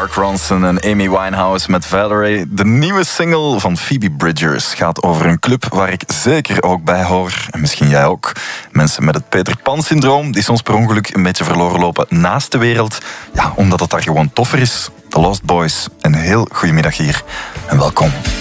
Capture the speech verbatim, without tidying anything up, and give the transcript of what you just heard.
Mark Ronson en Amy Winehouse met Valerie. De nieuwe single van Phoebe Bridgers gaat over een club waar ik zeker ook bij hoor. En misschien jij ook. Mensen met het Peter Pan-syndroom die soms per ongeluk een beetje verloren lopen naast de wereld. Ja, omdat het daar gewoon toffer is. The Lost Boys. Een heel goedemiddag hier en welkom.